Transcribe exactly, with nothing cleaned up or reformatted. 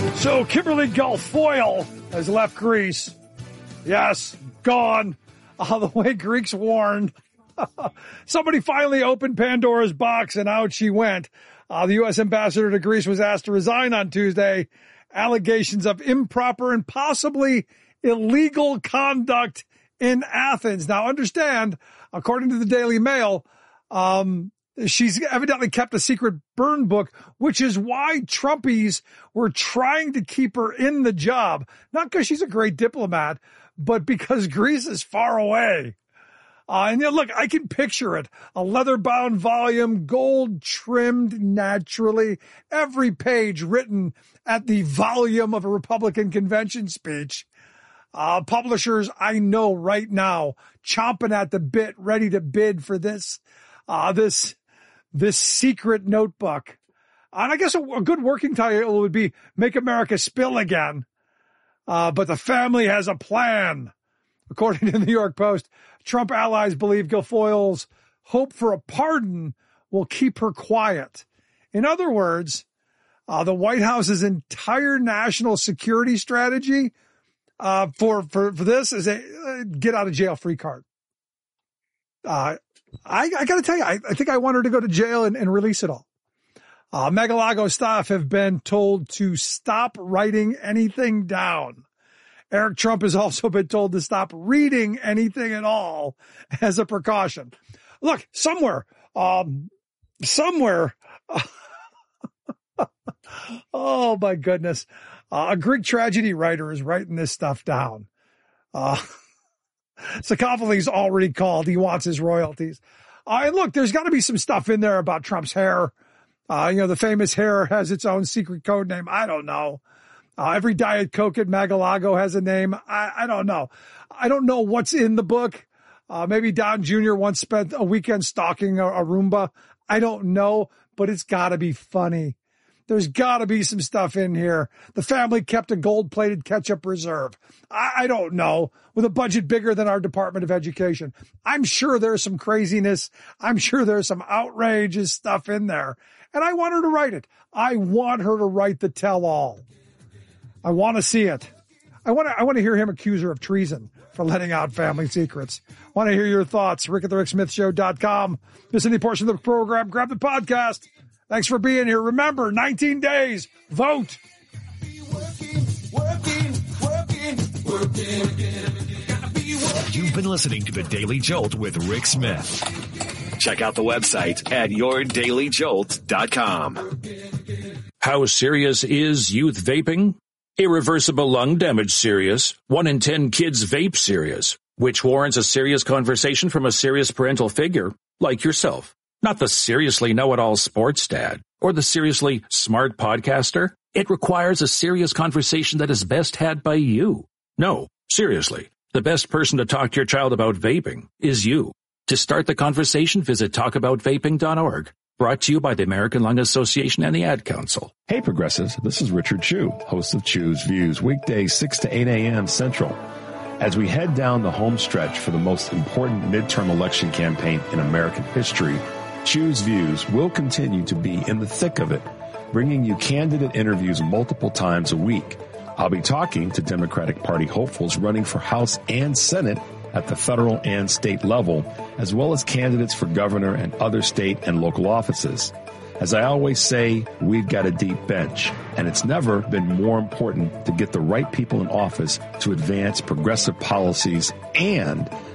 So Kimberly Guilfoyle has left Greece. Yes, gone. Uh, the way Greeks warned. Somebody finally opened Pandora's box, and out she went. Uh, the U S ambassador to Greece was asked to resign on Tuesday. Allegations of improper and possibly illegal conduct in Athens. Now, understand, according to the Daily Mail, um, she's evidently kept a secret burn book, which is why Trumpies were trying to keep her in the job. Not because she's a great diplomat, but because Greece is far away. Uh, and you know, look, I can picture it. A leather-bound volume, gold-trimmed naturally, every page written at the volume of a Republican convention speech. Uh, publishers I know right now chomping at the bit, ready to bid for this, uh, this, this secret notebook. And I guess a, a good working title would be Make America Spill Again. Uh, but the family has a plan. According to the New York Post, Trump allies believe Guilfoyle's hope for a pardon will keep her quiet. In other words, uh, the White House's entire national security strategy uh, for, for, for this is a uh, get out of jail free card. Uh, I, I got to tell you, I, I think I want her to go to jail and, and release it all. Uh, Mar-a-Lago staff have been told to stop writing anything down. Eric Trump has also been told to stop reading anything at all as a precaution. Look, somewhere, um, somewhere, oh my goodness, uh, a Greek tragedy writer is writing this stuff down. Uh, Sakopoulos already called. He wants his royalties. Uh, and look, there's got to be some stuff in there about Trump's hair. Uh, you know, the famous hair has its own secret code name. I don't know. Uh, every Diet Coke at Mar-a-Lago has a name. I, I don't know. I don't know what's in the book. Uh, maybe Don Junior once spent a weekend stalking a, a Roomba. I don't know, but it's got to be funny. There's got to be some stuff in here. The family kept a gold-plated ketchup reserve. I, I don't know. With a budget bigger than our Department of Education. I'm sure there's some craziness. I'm sure there's some outrageous stuff in there. And I want her to write it. I want her to write the tell-all. I want to see it. I want to, I want to hear him accuse her of treason for letting out family secrets. I want to hear your thoughts. Rick at the Rick Smith Show dot com. Miss any portion of the program, grab the podcast. Thanks for being here. Remember, nineteen days. Vote. Working, working, working, working. You've been listening to The Daily Jolt with Rick Smith. Check out the website at your daily jolt dot com. How serious is youth vaping? Irreversible lung damage serious. One in ten kids vape serious, which warrants a serious conversation from a serious parental figure like yourself. Not the seriously know-it-all sports dad or the seriously smart podcaster. It requires a serious conversation that is best had by you. No, seriously, the best person to talk to your child about vaping is you. To start the conversation, visit talk about vaping dot org. Brought to you by the American Lung Association and the Ad Council. Hey, progressives, this is Richard Chew, host of Chew's Views, weekdays six to eight a.m. Central. As we head down the home stretch for the most important midterm election campaign in American history, Chew's Views will continue to be in the thick of it, bringing you candidate interviews multiple times a week. I'll be talking to Democratic Party hopefuls running for House and Senate at the federal and state level, as well as candidates for governor and other state and local offices. As I always say, we've got a deep bench, and it's never been more important to get the right people in office to advance progressive policies and